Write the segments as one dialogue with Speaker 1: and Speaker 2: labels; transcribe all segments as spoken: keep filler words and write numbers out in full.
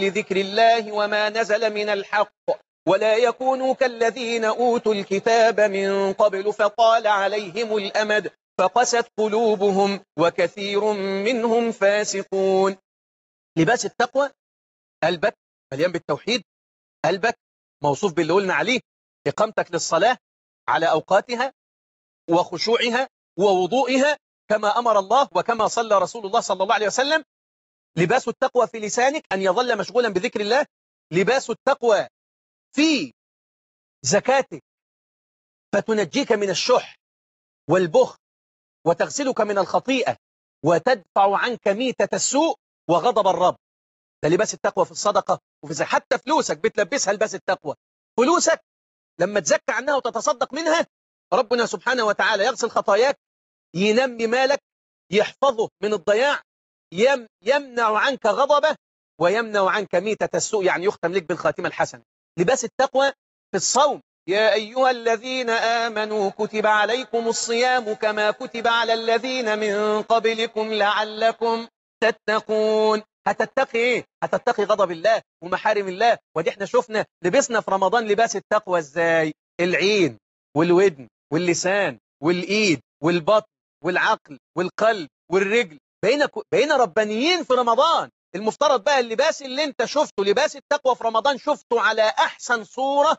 Speaker 1: لذكر الله وما نزل من الحق ولا يكونوا كالذين أوتوا الكتاب من قبل فطال عليهم الأمد فقست قلوبهم وكثير منهم فاسقون. لباس التقوى قلبك مليان بالتوحيد، قلبك موصوف باللي قلنا عليه، إقامتك للصلاة على أوقاتها وخشوعها ووضوئها كما أمر الله وكما صلى رسول الله صلى الله عليه وسلم. لباس التقوى في لسانك أن يظل مشغولا بذكر الله. لباس التقوى في زكاتك فتنجيك من الشح والبخل وتغسلك من الخطيئة وتدفع عنك ميتة السوء وغضب الرب. ده لباس التقوى في الصدقة وفي زي حتى فلوسك بتلبسها لباس التقوى. فلوسك لما تزكى عنها وتتصدق منها ربنا سبحانه وتعالى يغسل خطاياك، ينمي مالك، يحفظه من الضياع، يم يمنع عنك غضبه ويمنع عنك ميتة السوء، يعني يختم لك بالخاتمة الحسنة. لباس التقوى في الصوم. يا أيها الذين آمنوا كتب عليكم الصيام كما كتب على الذين من قبلكم لعلكم تتقون. هتتقي ايه؟ هتتقي غضب الله ومحارم الله. ودي احنا شفنا لبسنا في رمضان لباس التقوى ازاي. العين والودن واللسان والايد والبطن والعقل والقلب والرجل، بقينا بقينا ربانيين في رمضان. المفترض بقى اللباس اللي انت شفته لباس التقوى في رمضان شفته على احسن صورة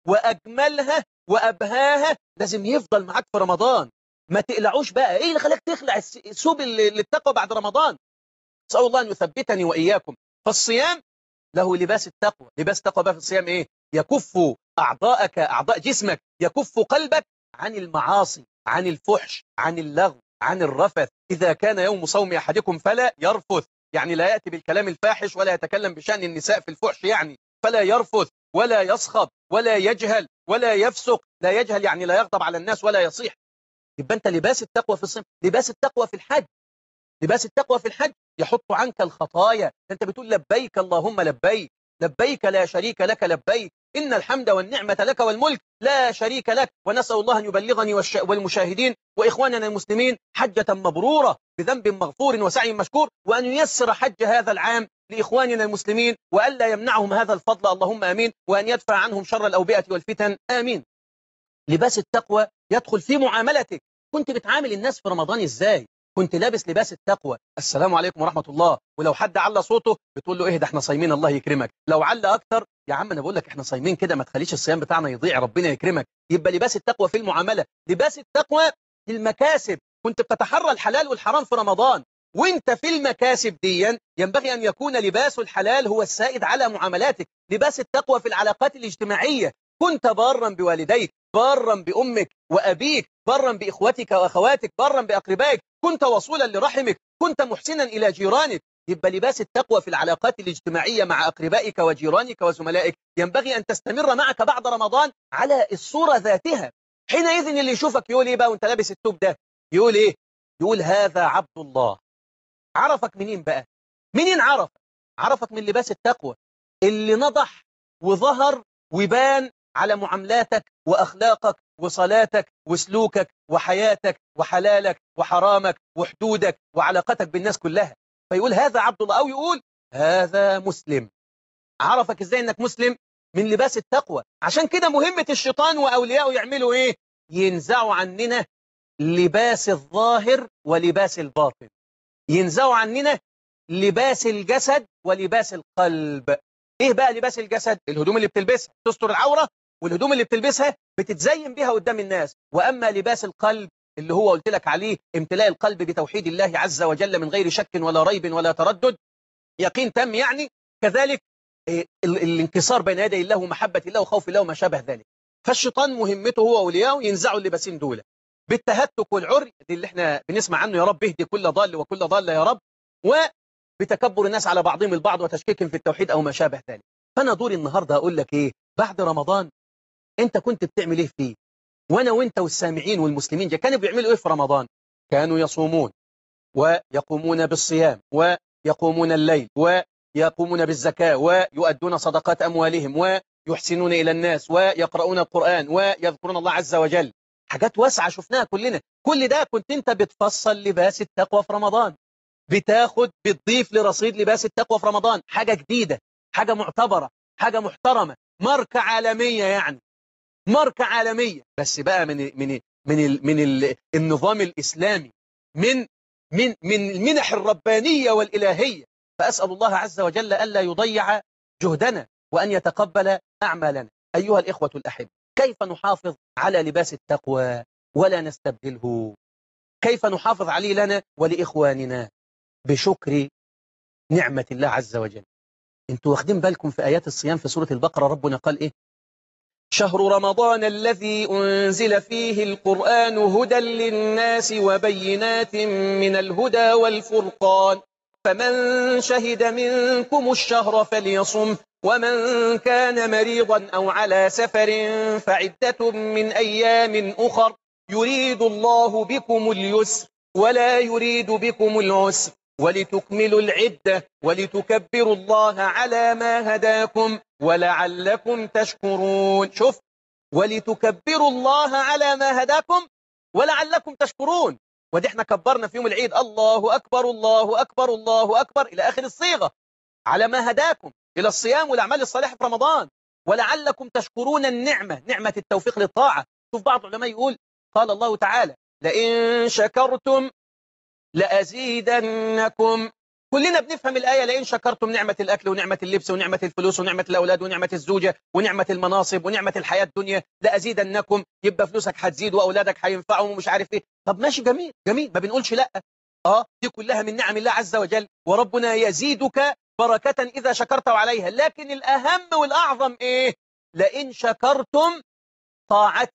Speaker 1: واجملها وابهاها، لازم يفضل معاك في رمضان. ما تقلعوش بقى. ايه اللي خلاك تخلع الثوب للتقوى بعد رمضان؟ اسال الله ان يثبتني واياكم. فالصيام له لباس التقوى. لباس التقوى بقى في الصيام ايه؟ يكف اعضاءك، اعضاء جسمك، يكف قلبك عن المعاصي، عن الفحش، عن اللغو، عن الرفث. اذا كان يوم صوم احدكم فلا يرفث، يعني لا ياتي بالكلام الفاحش ولا يتكلم بشان النساء في الفحش، يعني فلا يرفث ولا يصخب ولا يجهل ولا يفسق. لا يجهل يعني لا يغضب على الناس ولا يصيح. يبقى انت لباس التقوى في الصيام. لباس التقوى في الحج. لباس التقوى في الحج يحط عنك الخطايا. انت بتقول لبيك اللهم لبيك، لبيك لا شريك لك لبيك، إن الحمد والنعمة لك والملك لا شريك لك. ونسأل الله أن يبلغني والمشاهدين وإخواننا المسلمين حجة مبرورة بذنب مغفور وسعي مشكور، وأن ييسر حج هذا العام لإخواننا المسلمين، وألا يمنعهم هذا الفضل اللهم آمين، وأن يدفع عنهم شر الأوبئة والفتن آمين. لباس التقوى يدخل في معاملتك. كنت بتعامل الناس في رمضان إزاي؟ كنت لابس لباس التقوى. السلام عليكم ورحمة الله، ولو حد على صوته بتقول له ايه ده احنا صايمين الله يكرمك. لو على اكتر يا عم انا بقول لك احنا صايمين كده، ما تخليش الصيام بتاعنا يضيع ربنا يكرمك. يبقى لباس التقوى في المعاملة. لباس التقوى في المكاسب. كنت بتتحرى الحلال والحرام في رمضان، وانت في المكاسب دي ينبغي ان يكون لباس الحلال هو السائد على معاملاتك. لباس التقوى في العلاقات الاجتماعية. كنت بارا بوالديك، بارا بأمك وأبيك، بارا بإخوتك وأخواتك، بارا بأقربائك، كنت وصولا لرحمك، كنت محسنا إلى جيرانك. يبقى لباس التقوى في العلاقات الاجتماعية مع أقربائك وجيرانك وزملائك ينبغي أن تستمر معك بعد رمضان على الصورة ذاتها. حينئذ اللي يشوفك يقول إيه بقى وانت لابس التوب ده؟ يقول إيه؟ يقول هذا عبد الله. عرفك منين بقى؟ منين عرفك؟ عرفك من لباس التقوى اللي نضح وظهر وبان على معاملاتك وأخلاقك وصلاتك وسلوكك وحياتك وحلالك وحرامك وحدودك وعلاقتك بالناس كلها. فيقول هذا عبد الله، أو يقول هذا مسلم. عرفك إزاي أنك مسلم؟ من لباس التقوى. عشان كده مهمة الشيطان وأولياءه يعملوا إيه؟ ينزعوا عننا لباس الظاهر ولباس الباطن. ينزعوا عننا لباس الجسد ولباس القلب. إيه بقى لباس الجسد؟ الهدوم اللي بتلبسها تستر العورة، والهدوم اللي بتلبسها بتتزين بها قدام الناس. وأما لباس القلب اللي هو قلت لك عليه امتلاء القلب بتوحيد الله عز وجل من غير شك ولا ريب ولا تردد، يقين تام يعني. كذلك الانكسار بين يدي الله ومحبة الله وخوف الله وما شابه ذلك. فالشيطان مهمته هو أولياءه ينزعوا اللباسين دول بالتهتك والعري اللي احنا بنسمع عنه، يا رب اهدي كل ضال وكل ضال يا رب، وبتكبر الناس على بعضهم البعض وتشكيك في التوحيد أو ما شابه ذلك. فأنا دوري النهاردة أقول لك إيه بعد رمضان انت كنت بتعمل ايه فيه؟ وانا وانت والسامعين والمسلمين كانوا بيعملوا ايه في رمضان؟ كانوا يصومون ويقومون بالصيام ويقومون الليل ويقومون بالزكاة ويؤدون صدقات أموالهم ويحسنون إلى الناس ويقرؤون القرآن ويذكرون الله عز وجل. حاجات واسعة شفناها كلنا. كل ده كنت انت بتفصل لباس التقوى في رمضان، بتاخد بتضيف لرصيد لباس التقوى في رمضان حاجة جديدة، حاجة معتبرة، حاجة محترمة، ماركة عالمية، يعني ماركة عالمية، بس بقى من من من ال من ال النظام الإسلامي، من من من المنح الربانية والإلهية. فأسأل الله عز وجل ألا يضيع جهدنا وأن يتقبل أعمالنا. أيها الإخوة الأحبة، كيف نحافظ على لباس التقوى ولا نستبدله؟ كيف نحافظ عليه لنا ولإخواننا؟ بشكر نعمة الله عز وجل. انتوا واخدين بالكم في آيات الصيام في سورة البقرة ربنا قال إيه؟ شهر رمضان الذي أنزل فيه القرآن هدى للناس وبينات من الهدى والفرقان، فمن شهد منكم الشهر فليصم، ومن كان مريضا أو على سفر فعدة من أيام أخر، يريد الله بكم اليسر ولا يريد بكم العسر، ولتكملوا العدة ولتكبروا الله على ما هداكم ولعلكم تشكرون. شوف، ولتكبروا الله على ما هداكم ولعلكم تشكرون. ودي احنا كبرنا في يوم العيد الله أكبر الله أكبر الله أكبر إلى آخر الصيغة، على ما هداكم إلى الصيام والأعمال الصالحة في رمضان، ولعلكم تشكرون النعمة، نعمة التوفيق للطاعة. شوف بعض العلماء يقول قال الله تعالى لئن شكرتم لأزيدنكم. كلنا بنفهم الآية لئن شكرتم نعمة الأكل ونعمة اللبس ونعمة الفلوس ونعمة الأولاد ونعمة الزوجة ونعمة المناصب ونعمة الحياة الدنيا لأزيدنكم، يبقى فلوسك هتزيد وأولادك هينفعهم ومش عارف إيه. طب ماشي، جميل جميل، ما بنقولش لأ. آه دي كلها من نعم الله عز وجل، وربنا يزيدك بركة إذا شكرت عليها. لكن الأهم والأعظم إيه؟ لئن شكرتم طاعتي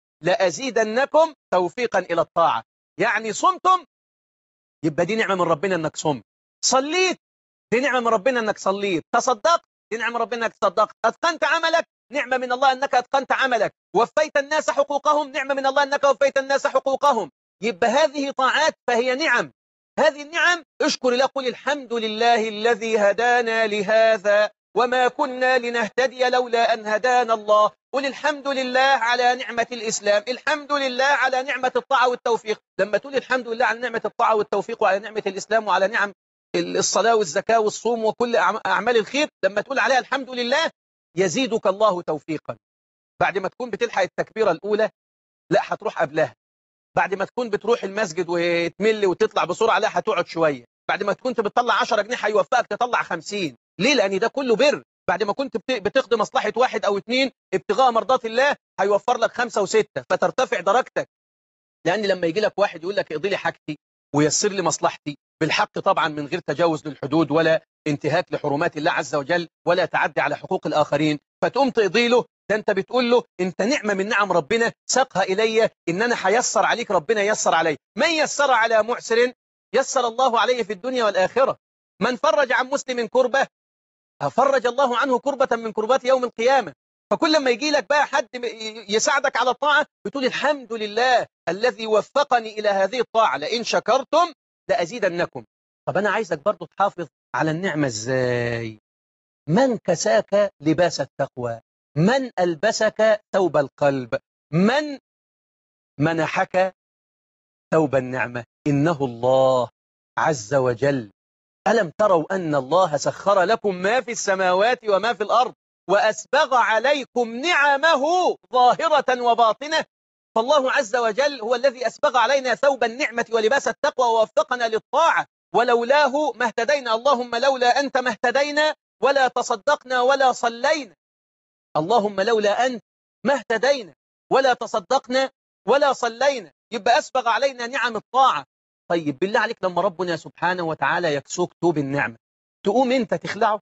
Speaker 1: لأزيدنكم توفيقا إلى الطاعة. يعني صمتم يبقى دي نعمة من ربنا انك صمت، صليت دي نعمة من ربنا انك صليت، تصدقت دي نعمة من ربنا انك تصدقت، اتقنت عملك نعمة من الله انك اتقنت عملك، وفيت الناس حقوقهم نعمة من الله انك وفيت الناس حقوقهم. يبقى هذه طاعات فهي نعم. هذه النعم اشكر له، قل الحمد لله الذي هدانا لهذا وما كنا لنهتدي لولا أن هدانا الله. قل الحمد لله على نعمة الإسلام، الحمد لله على نعمة الطاعة والتوفيق. لما تقول الحمد لله على نعمة الطاعة والتوفيق وعلى نعمة الإسلام وعلى نعم الصلاة والزكاة والصوم وكل أعمال الخير، لما تقول عليها الحمد لله يزيدك الله توفيقا. بعد ما تكون بتلحق التكبيرة الأولى لا هتروح قبلها، بعد ما تكون بتروح المسجد وتمل وتطلع بسرعة لا هتقعد شوية، بعد ما كنت بتطلع عشرة جنيه هيوفقك تطلع خمسين. ليه؟ لأن ده كله بر. بعد ما كنت بتقضي مصلحة واحد أو اتنين ابتغاء مرضات الله هيوفر لك خمسة وستة، فترتفع درجتك. لأن لما يجي لك واحد يقول لك اقضي لي حاجتي ويسر لي مصلحتي بالحق طبعا من غير تجاوز للحدود ولا انتهاك لحرمات الله عز وجل ولا تعدي على حقوق الآخرين، فتقوم تقضي له، ده انت بتقول له انت نعمة من نعم ربنا ساقها إلي ان انا هيسر عليك، ربنا يسر علي. من يسر على معسر يسر الله عليه في الدنيا والآخرة. من فرج عن مسلم كربة فرج الله عنه كربة من كربات يوم القيامة. فكل ما يجي لك بقى حد يساعدك على الطاعة بتقول الحمد لله الذي وفقني إلى هذه الطاعة، لئن شكرتم لأزيدنكم. طب أنا عايزك برضو تحافظ على النعمة إزاي؟ من كساك لباس التقوى، من ألبسك ثوب القلب، من منحك ثوب النعمة؟ إنه الله عز وجل. ألم تروا أن الله سخر لكم ما في السماوات وما في الأرض وأسبغ عليكم نعمه ظاهرة وباطنة؟ فالله عز وجل هو الذي أسبغ علينا ثوب النعمة ولباس التقوى ووفقنا للطاعة، ولولاه ما اهتدينا. اللهم لولا أنت ما اهتدينا ولا تصدقنا ولا صلينا. اللهم لولا أنت ما اهتدينا ولا تصدقنا ولا صلينا. يبقى أسبغ علينا نعم الطاعة. طيب بالله عليك لما ربنا سبحانه وتعالى يكسوك توب النعمة تقوم انت تخلعه؟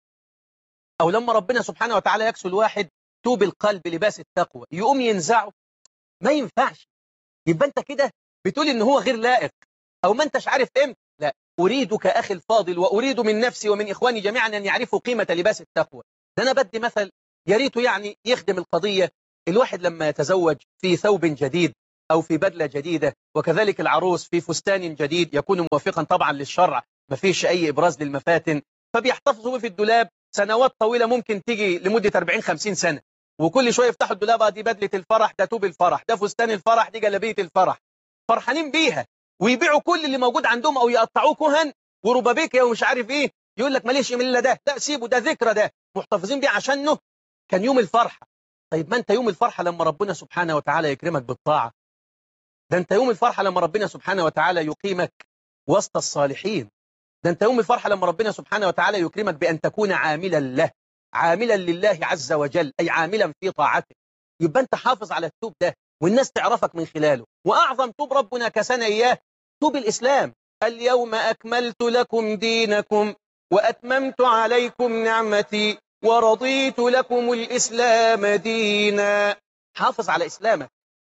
Speaker 1: او لما ربنا سبحانه وتعالى يكسو الواحد توب القلب لباس التقوى يقوم ينزعه؟ ما ينفعش. يبقى انت كده بتقول ان هو غير لائق او ما انتش عارف امتى. لا، اريدك اخي الفاضل واريد من نفسي ومن اخواني جميعا ان يعرفوا قيمة لباس التقوى. ده انا بدي مثل يا ريته يعني يخدم القضية. الواحد لما يتزوج في ثوب جديد أو في بدلة جديدة، وكذلك العروس في فستان جديد يكون موافقا طبعا للشرع، ما فيش أي إبراز للمفاتن، فبيحتفظوا في الدولاب سنوات طويلة، ممكن تيجي لمدة أربعين خمسين سنة، وكل شوية يفتحوا الدولاب دي بدلة الفرح، ده توب الفرح، ده فستان الفرح، دي جلابية الفرح، فرحانين بيها، ويبيعوا كل اللي موجود عندهم أو يقطعوه كهن وربابيكيا ومش عارف إيه، يقول لك ماليش إلا ده، لا سيبه، ده ذكرى، ده محتفظين بيه عشانه كان يوم الفرحة. طيب ما أنت يوم الفرحة لما ربنا سبحانه وتعالى يكرمك بالطاعة، ده أنت يوم الفرحة لما ربنا سبحانه وتعالى يقيمك وسط الصالحين، ده أنت يوم الفرحة لما ربنا سبحانه وتعالى يكرمك بأن تكون عاملا له، عاملا لله عز وجل، أي عاملا في طاعته. يبقى أنت حافظ على التوب ده والناس تعرفك من خلاله. وأعظم توب ربنا كسنا إياه توب الإسلام. اليوم أكملت لكم دينكم وأتممت عليكم نعمتي ورضيت لكم الإسلام دينا. حافظ على إسلامك.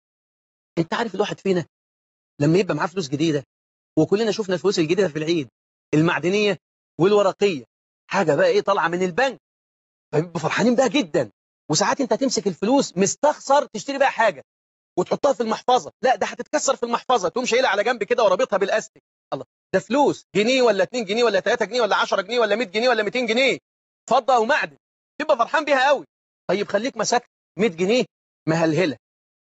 Speaker 1: أنت عارف الواحد فينا لما يبقى معاه فلوس جديدة، وكلنا شفنا الفلوس الجديدة في العيد، المعدنية والورقية، حاجة بقى إيه طالعة من البنك، فبيبقوا فرحانين بها جدا. وساعات أنت تمسك الفلوس مستخسر تشتري بقى حاجة وتحطها في المحفظة، لا ده هتتكسر في المحفظة، تقوم شايلها على جنب كده ورابطها بالاستيك. الله، ده فلوس جنيه ولا اتنين جنيه ولا تلاتة جنيه ولا عشرة جنيه ولا مية جنيه ولا ميتين جنيه، فضة او معدن، تبقى فرحان بيها قوي. طيب خليك مسكت مية جنيه مهلهلة،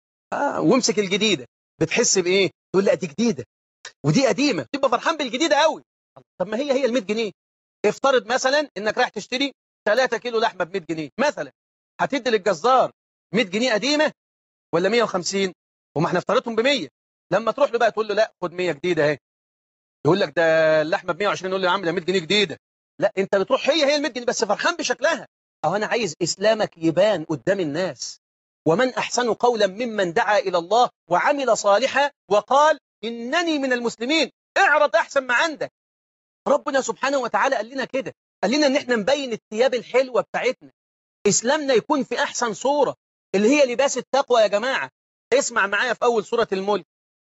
Speaker 1: آه وامسك الجديدة، بتحس بايه؟ تقول لا دي جديدة ودي قديمة، تبقى فرحان بالجديدة قوي. طب ما هي هي ال مية جنيه. افترض مثلا انك رايح تشتري تلاتة كيلو لحمة ب مية جنيه مثلا، هتدي للجزار مية جنيه قديمة ولا مية وخمسين؟ وما احنا افترضتهم ب مية. لما تروح له بقى تقول له لا خد مية جديده اهي، يقول لك ده اللحمه ب مية وعشرين، يقول له يا عم ده مية جنيه جديده. لا انت بتروح هي هي ال مية جنيه بس فرحان بشكلها. او انا عايز اسلامك يبان قدام الناس. ومن احسن قولا ممن دعا الى الله وعمل صالحا وقال انني من المسلمين. اعرض احسن ما عندك. ربنا سبحانه وتعالى قال لنا كده، قال لنا ان احنا نبين الثياب الحلوه بتاعتنا، اسلامنا يكون في احسن صوره اللي هي لباس التقوى. يا جماعه اسمع معايا في أول سورة الملك: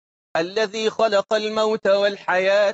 Speaker 1: الذي خلق الموت والحياة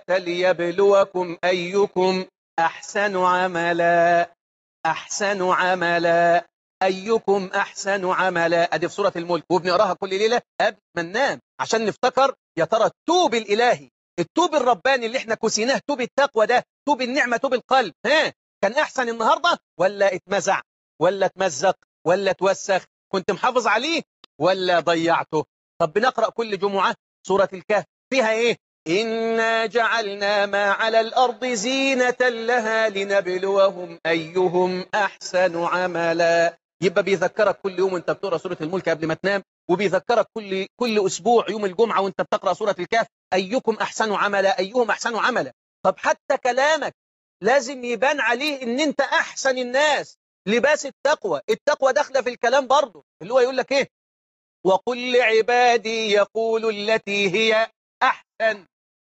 Speaker 1: ليبلوكم أيكم أحسن عملا. أحسن عملا، أيكم أحسن عملا. أدي في سورة الملك، وبنقراها كل ليلة قبل ما ننام عشان نفتكر يا ترى التوب الإلهي، التوب الرباني اللي احنا كسيناه، توب التقوى ده، توب النعمة، توب القلب، ها كان أحسن النهاردة ولا اتمزع ولا اتمزق ولا توسخ؟ كنت محافظ عليه ولا ضيعته؟ طب بنقرأ كل جمعة سورة الكهف، فيها ايه؟ إنا جعلنا ما على الأرض زينة لها لنبلوهم أيهم أحسن عملا. يبقى بيذكرك كل يوم وانت بتقرأ سورة الملك قبل ما تنام، وبيذكرك كل كل أسبوع يوم الجمعة وانت بتقرأ سورة الكهف أيكم أحسن عملا، أيهم أحسن عملا. طب حتى كلامك لازم يبان عليه ان انت أحسن الناس. لباس التقوى، التقوى داخله في الكلام برضه، اللي هو يقول لك ايه؟ وقل لعبادي يقول التي هي أحسن،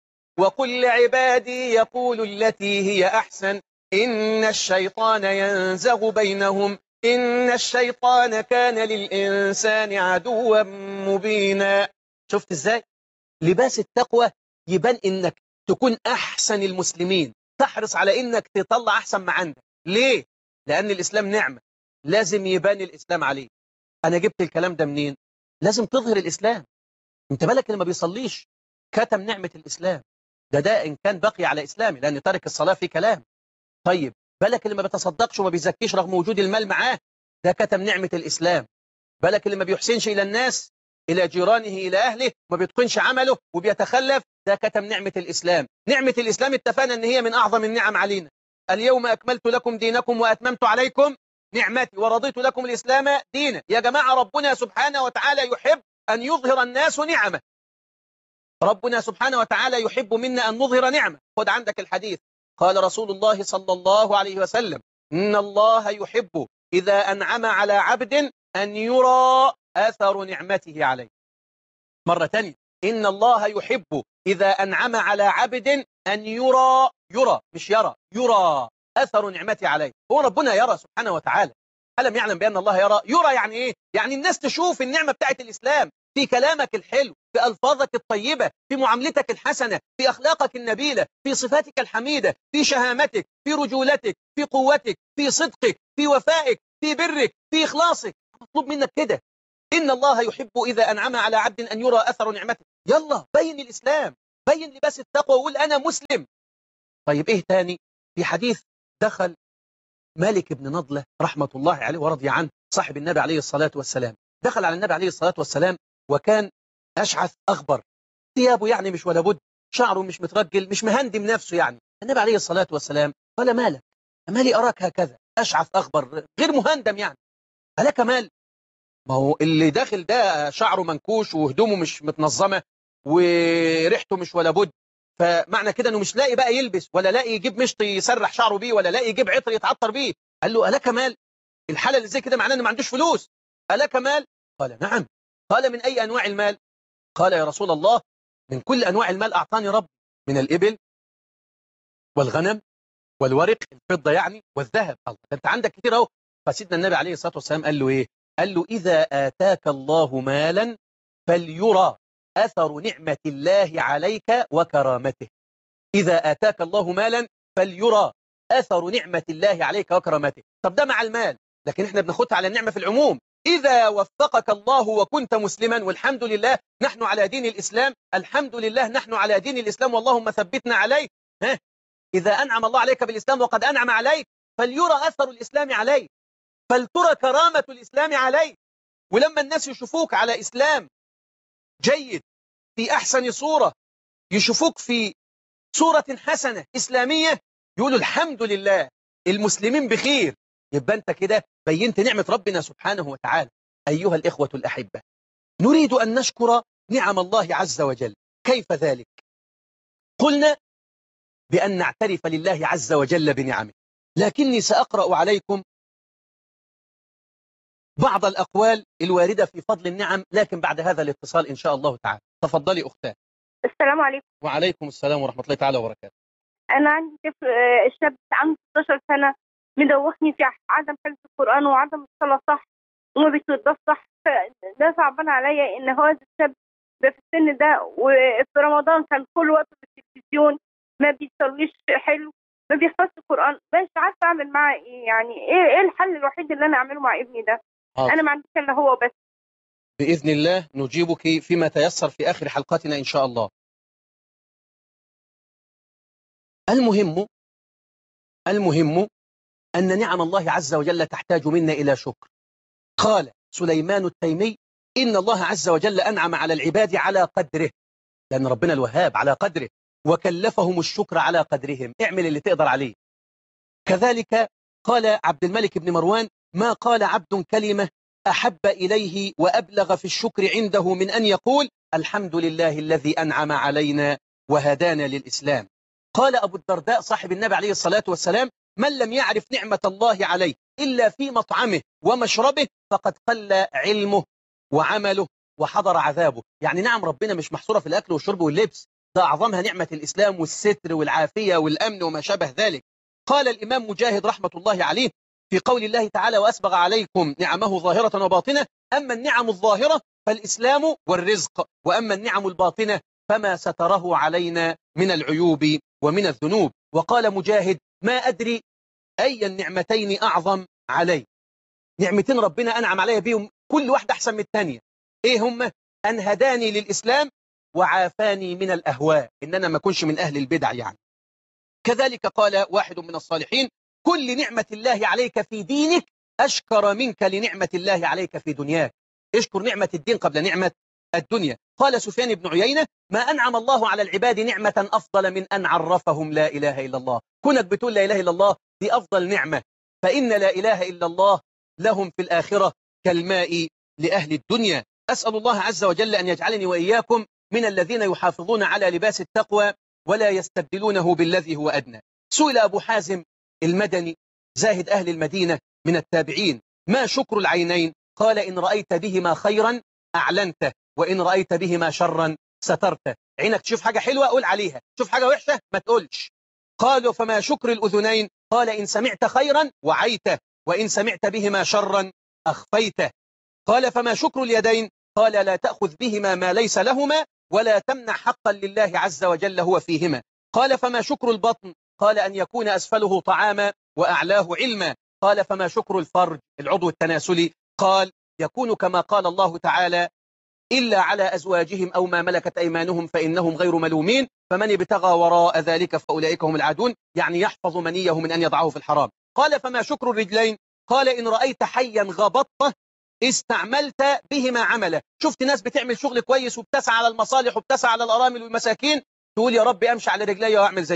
Speaker 1: وقل لعبادي يقول التي هي أحسن إن الشيطان ينزغ بينهم إن الشيطان كان للإنسان عدوا مبينا. شفت ازاي؟ لباس التقوى يبان انك تكون أحسن المسلمين، تحرص على انك تطلع أحسن ما عندك. ليه؟ لأن الإسلام نعمة، لازم يبان الإسلام عليه. أنا جبت الكلام ده منين؟ لازم تظهر الإسلام. انت بالك اللي ما بيصليش كتم نعمة الإسلام، ده ده إن كان بقي على إسلامي، لأن تارك الصلاة في كلام. طيب بالك اللي ما بيتصدقش وما بيزكيش رغم وجود المال معاه، ده كتم نعمة الإسلام. بالك اللي ما بيحسنش إلى الناس، إلى جيرانه، إلى أهله، وما بيتقنش عمله وبيتخلف، ده كتم نعمة الإسلام. نعمة الإسلام اتفقنا أن هي من أعظم النعم علينا. اليوم أكملت لكم دينكم وأتممت عليكم نعمتي ورضيت لكم الإسلام دينا. يا جماعة ربنا سبحانه وتعالى يحب أن يظهر الناس نعمه. ربنا سبحانه وتعالى يحب منا أن نظهر نعمة. خد عندك الحديث، قال رسول الله صلى الله عليه وسلم: إن الله يحب إذا أنعم على عبد أن يرى أثر نعمته عليه. مرة تانية، إن الله يحب إذا أنعم على عبد أن يرى، يرى مش يرى، يرى أثر نعمته عليه. هو ربنا يرى سبحانه وتعالى، ألم يعلم بأن الله يرى؟ يرى يعني إيه؟ يعني الناس تشوف النعمة بتاعت الإسلام في كلامك الحلو، في ألفاظك الطيبة، في معاملتك الحسنة، في أخلاقك النبيلة، في صفاتك الحميدة، في شهامتك، في رجولتك، في قوتك، في صدقك، في وفائك، في برك، في إخلاصك. مطلوب منك كده. إن الله يحب إذا أنعم على عبد أن يرى أثر نعمته. يلا بين الإسلام، بين لباس التقوى وقول أنا مسلم. طيب إيه تاني؟ في حديث دخل مالك بن نضلة رحمة الله عليه ورضي عنه، صاحب النبي عليه الصلاة والسلام، دخل على النبي عليه الصلاة والسلام وكان أشعث أغبر، ثيابه يعني مش ولا بد، شعره مش مترجل، مش مهندم نفسه يعني. النبي عليه الصلاة والسلام قال مالك؟ مالي أراك هكذا أشعث أخبر غير مهندم يعني، ألك مال؟ ما هو اللي داخل ده شعره منكوش وهدومه مش متنظمة وريحته مش ولا بد، فمعنى كده انه مش لاقي بقى يلبس ولا لاقي يجيب مشط يسرح شعره بيه ولا لاقي يجيب عطر يتعطر بيه. قال له ألك مال؟ الحالة اللي زي كده معناه انه ما عندوش فلوس. ألك مال؟ قال نعم. قال من أي أنواع المال؟ قال يا رسول الله من كل أنواع المال أعطاني رب، من الإبل والغنم والورق الفضة يعني والذهب. الله ده أنت عندك كتير أهو. فسيدنا النبي عليه الصلاة والسلام قال له إيه؟ قال له إذا آتاك الله مالا فليرى أثر نعمة الله عليك وكرامته. إذا آتاك الله مالا فليرى أثر نعمة الله عليك وكرامته. طب ده مع المال، لكن احنا بناخدها على النعمة في العموم. إذا وفقك الله وكنت مسلما والحمد لله نحن على دين الإسلام، الحمد لله نحن على دين الإسلام واللهم ثبتنا عليه. ها؟ إذا أنعم الله عليك بالإسلام وقد أنعم عليك فليرى أثر الإسلام عليك، فلترى كرامة الإسلام عليك. ولما الناس يشوفوك على إسلام جيد في أحسن صورة، يشوفوك في صورة حسنة إسلامية، يقولوا الحمد لله المسلمين بخير، يبقى أنت كده بينت نعمة ربنا سبحانه وتعالى. أيها الإخوة الأحبة، نريد أن نشكر نعم الله عز وجل. كيف ذلك؟ قلنا بأن نعترف لله عز وجل بنعمه، لكني سأقرأ عليكم بعض الأقوال الواردة في فضل النعم، لكن بعد هذا الاتصال إن شاء الله تعالى. تفضلي أختاه.
Speaker 2: السلام عليكم.
Speaker 1: وعليكم السلام ورحمة الله تعالى وبركاته.
Speaker 2: أنا عندي طفل آه، شاب عنده ستاشر سنة، مدوخني في عدم حفظ القرآن وعدم الصلاة صح وما بيتوضاش صح. ده صعبان عليا إن هذا الشاب ده في السن ده، وفي رمضان كان كل وقت في التلفزيون، ما بيصليش حلو، ما بيحفظش القرآن. مش عارفة أعمل معاه إيه، يعني إيه إيه الحل الوحيد اللي أنا أعمله مع ابني ده؟
Speaker 1: حاضر.
Speaker 2: أنا ما عنديش إلا هو بس.
Speaker 1: بإذن الله نجيبك فيما تيسر في آخر حلقاتنا إن شاء الله. المهم المهم أن نعم الله عز وجل تحتاج منا إلى شكر. قال سليمان التيمي إن الله عز وجل أنعم على العباد على قدره، لأن ربنا الوهاب على قدره، وكلفهم الشكر على قدرهم. اعمل اللي تقدر عليه. كذلك قال عبد الملك بن مروان ما قال عبد كلمة أحب إليه وأبلغ في الشكر عنده من أن يقول الحمد لله الذي أنعم علينا وهدانا للإسلام. قال أبو الدرداء صاحب النبي عليه الصلاة والسلام من لم يعرف نعمة الله عليه إلا في مطعمه ومشربه فقد قل علمه وعمله وحضر عذابه. يعني نعم ربنا مش محصورة في الأكل والشرب واللبس، ده أعظمها نعمة الإسلام والستر والعافية والأمن وما شابه ذلك. قال الإمام مجاهد رحمة الله عليه في قول الله تعالى وأسبغ عليكم نعمه ظاهرة وباطنة، أما النعم الظاهرة فالإسلام والرزق، وأما النعم الباطنة فما ستره علينا من العيوب ومن الذنوب. وقال مجاهد ما أدري أي النعمتين أعظم علي. نعمتين ربنا أنعم عليها بيهم كل واحدة أحسن من الثانية. إيه هم؟ أن هداني للإسلام وعافاني من الأهواء، إن أنا ما كنش من أهل البدع يعني. كذلك قال واحد من الصالحين كل نعمة الله عليك في دينك أشكر منك لنعمة الله عليك في دنياك. اشكر نعمة الدين قبل نعمة الدنيا. قال سفيان بن عيينة ما أنعم الله على العباد نعمة أفضل من أن عرفهم لا إله إلا الله. كونك بتقول لا إله إلا الله دي أفضل نعمة، فإن لا إله إلا الله لهم في الآخرة كالماء لأهل الدنيا. أسأل الله عز وجل أن يجعلني وإياكم من الذين يحافظون على لباس التقوى ولا يستبدلونه بالذي هو أدنى. سئل أبو حازم المدني زاهد أهل المدينة من التابعين ما شكر العينين؟ قال إن رأيت بهما خيرا أعلنته وإن رأيت بهما شرا سترته. عينك تشوف حاجة حلوة قول عليها، تشوف حاجة وحشة ما تقولش. قالوا فما شكر الأذنين؟ قال إن سمعت خيرا وعيته وإن سمعت بهما شرا أخفيته. قال فما شكر اليدين؟ قال لا تأخذ بهما ما ليس لهما ولا تمنع حقا لله عز وجل هو فيهما. قال فما شكر البطن؟ قال أن يكون أسفله طعاما وأعلاه علما. قال فما شكر الفرج العضو التناسلي؟ قال يكون كما قال الله تعالى إلا على أزواجهم أو ما ملكت أيمانهم فإنهم غير ملومين فمن ابتغى وراء ذلك فأولئك هم العادون، يعني يحفظ منيه من أن يضعه في الحرام. قال فما شكر الرجلين؟ قال إن رأيت حيا غبطته استعملت بهما عمله. شفت ناس بتعمل شغل كويس وبتسعى على المصالح وبتسعى على الأرامل والمساكين، تقول يا رب أمشي على رجلي وأعمل زيهم.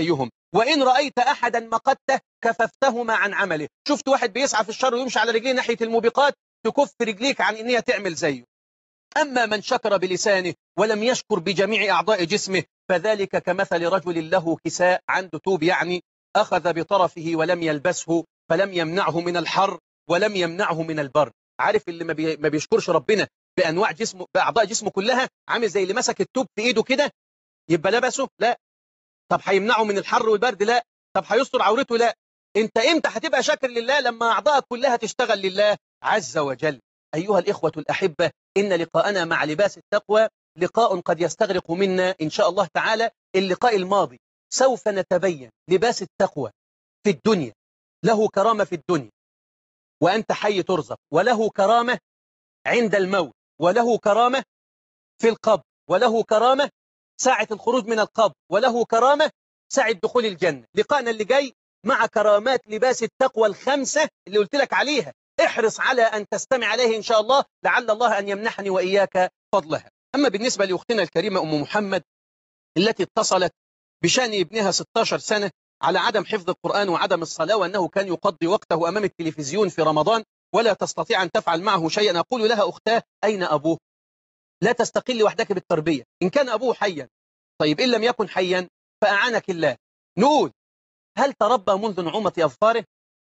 Speaker 1: وإن رأيت أحدا مقته كففتهما عن عمله. شفت واحد بيسعى في الشر ويمشي على رجليه ناحية الموبقات، تكف رجليك عن إنها تعمل زيه. أما من شكر بلسانه ولم يشكر بجميع أعضاء جسمه فذلك كمثل رجل له كساء، عنده توب يعني، أخذ بطرفه ولم يلبسه فلم يمنعه من الحر ولم يمنعه من البرد. عارف اللي ما بيشكرش ربنا بأنواع جسمه بأعضاء جسمه كلها، عامل زي اللي مسك التوب في إيده كده، يبقى لبسه؟ لا. طب هيمنعه من الحر والبرد؟ لا. طب هيستر عورته؟ لا. انت امتى هتبقى شاكر لله؟ لما أعضاءك كلها تشتغل لله عز وجل. أيها الإخوة الأحبة، إن لقاءنا مع لباس التقوى لقاء قد يستغرق منا إن شاء الله تعالى. اللقاء الماضي سوف نتبين لباس التقوى في الدنيا، له كرامة في الدنيا وأنت حي ترزق، وله كرامة عند الموت، وله كرامة في القبر، وله كرامة ساعة الخروج من القبر، وله كرامة ساعة دخول الجنة. لقاءنا اللي جاي مع كرامات لباس التقوى الخمسة اللي قلت لك عليها، احرص على أن تستمع عليه إن شاء الله، لعل الله أن يمنحني وإياك فضلها. أما بالنسبة لأختنا الكريمة أم محمد التي اتصلت بشأن ابنها ستة عشر سنة على عدم حفظ القرآن وعدم الصلاة، وأنه كان يقضي وقته أمام التلفزيون في رمضان ولا تستطيع أن تفعل معه شيئا، أقول لها أختاه أين أبوه؟ لا تستقل وحدك بالتربية. إن كان أبوه حيا طيب، إن لم يكن حيا فأعانك الله. نقول هل تربى منذ نعومة أظفاره؟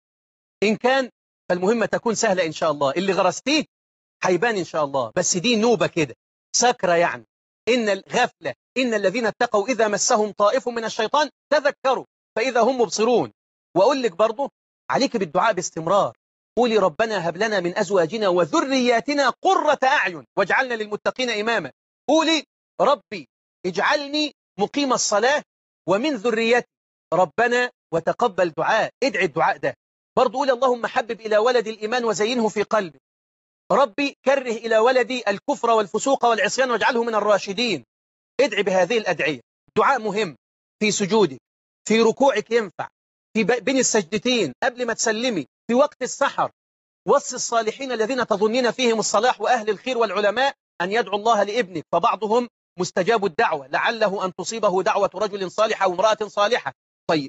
Speaker 1: إن كان فالمهمة تكون سهلة إن شاء الله، اللي غرستيه هيبان إن شاء الله، بس دي نوبة كده سكرة يعني. إن الغفلة إن الذين اتقوا إذا مسهم طائف من الشيطان تذكروا فإذا هم مبصرون. وأقول لك برضو عليك بالدعاء باستمرار. قولي ربنا هب لنا من أزواجنا وذرياتنا قرة أعين واجعلنا للمتقين إماما. قولي ربي اجعلني مقيم الصلاة ومن ذريتي ربنا وتقبل دعاء. ادعي الدعاء ده برضو. قولي اللهم حبب إلى ولدي الإيمان وزينه في قلبي. ربي كره إلى ولدي الكفر والفسوق والعصيان واجعله من الراشدين. ادعي بهذه الأدعية. دعاء مهم في سجودك، في ركوعك ينفع، في بين السجدتين، قبل ما تسلمي، في وقت السحر. وصي الصالحين الذين تظنين فيهم الصلاح وأهل الخير والعلماء أن يدعو الله لابنك، فبعضهم مستجاب الدعوة لعله أن تصيبه دعوة رجل صالح أو امرأة صالحة. طيب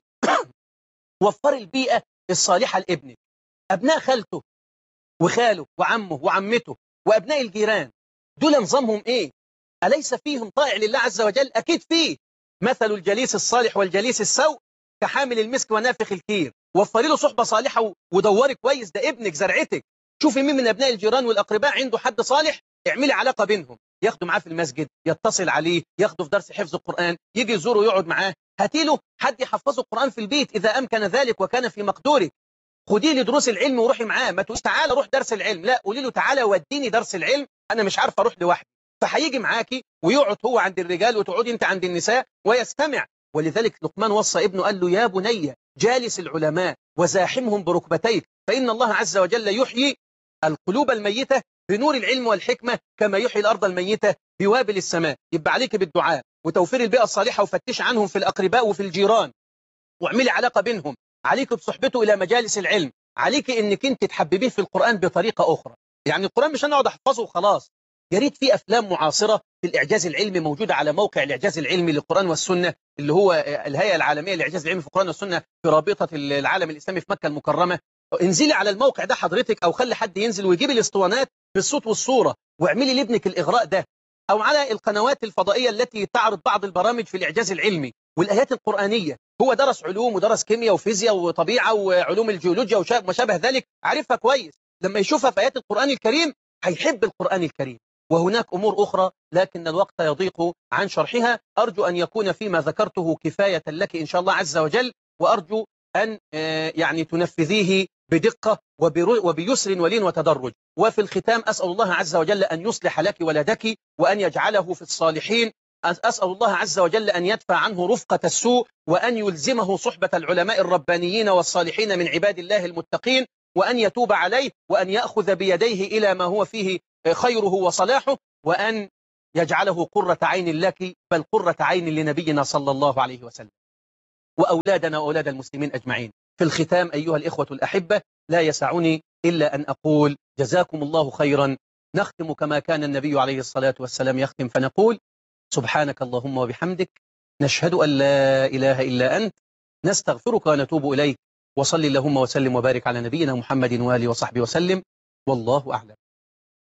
Speaker 1: وفر البيئة الصالحة لابنك. أبناء خالته وخاله وعمه وعمته وأبناء الجيران دول نظامهم إيه؟ أليس فيهم طائع لله عز وجل؟ أكيد فيه. مثل الجليس الصالح والجليس السوء كحامل المسك ونافخ الكير. وفري له صحبة صالحة ودوري كويس، ده ابنك زرعتك. شوفي مين من أبناء الجيران والأقرباء عنده حد صالح، اعملي علاقة بينهم، ياخدوا معاه في المسجد، يتصل عليه، ياخده في درس حفظ القرآن، يجي يزوره ويقعد معاه. هاتي له حد يحفظه القرآن في البيت إذا أمكن ذلك وكان في مقدورك. خديه لدروس العلم وروحي معاه. ما تقوليش تعالى روح درس العلم، لا، قولي له تعالى وديني درس العلم، أنا مش عارفه أروح لوحدي. فهيجي معاكي ويقعد هو عند الرجال وتقعدي أنت عند النساء ويستمع. ولذلك لقمان وصى ابنه قال له يا بني جالس العلماء وزاحمهم بركبتيك فإن الله عز وجل يحيي القلوب الميتة بنور العلم والحكمة كما يحيي الأرض الميتة بوابل السماء. يبقى عليك بالدعاء وتوفير البيئة الصالحة، وفتش عنهم في الأقرباء وفي الجيران واعملي علاقة بينهم. عليك بصحبته إلى مجالس العلم. عليك إنك انت تحببيه في القرآن بطريقة أخرى. يعني القرآن مش أنا أقعد أحفظه وخلاص. يا ريت في أفلام معاصرة في الإعجاز العلمي موجودة على موقع الإعجاز العلمي للقرآن والسنة، اللي هو الهيئة العالمية للإعجاز العلمي في القرآن والسنة في رابطة العالم الإسلامي في مكة المكرمة. انزلي على الموقع ده حضرتك، أو خلي حد ينزل ويجيب الاسطوانات بالصوت والصورة واعملي لابنك الإغراء ده. أو على القنوات الفضائية التي تعرض بعض البرامج في الإعجاز العلمي والآيات القرآنية. هو درس علوم ودرس كيمياء وفيزياء وطبيعة وعلوم الجيولوجيا وما شابه ذلك، عارفها كويس. لما يشوفها في آيات القرآن الكريم هيحب القرآن الكريم. وهناك أمور أخرى لكن الوقت يضيق عن شرحها. أرجو أن يكون فيما ذكرته كفاية لك إن شاء الله عز وجل، وأرجو أن يعني تنفذيه بدقة وبيسر ولين وتدرج. وفي الختام أسأل الله عز وجل أن يصلح لك ولدك وأن يجعله في الصالحين. أسأل الله عز وجل أن يدفع عنه رفقة السوء، وأن يلزمه صحبة العلماء الربانيين والصالحين من عباد الله المتقين، وأن يتوب عليه، وأن يأخذ بيديه إلى ما هو فيه خيره وصلاحه، وأن يجعله قرة عين لك بل قرة عين لنبينا صلى الله عليه وسلم وأولادنا وأولاد المسلمين أجمعين. في الختام أيها الإخوة الأحبة، لا يسعني إلا أن أقول جزاكم الله خيرا. نختم كما كان النبي عليه الصلاة والسلام يختم فنقول سبحانك اللهم وبحمدك، نشهد أن لا إله إلا أنت، نستغفرك ونتوب إليك. وصل اللهم وسلم وبارك على نبينا محمد وآله وصحبه وسلم، والله أعلم.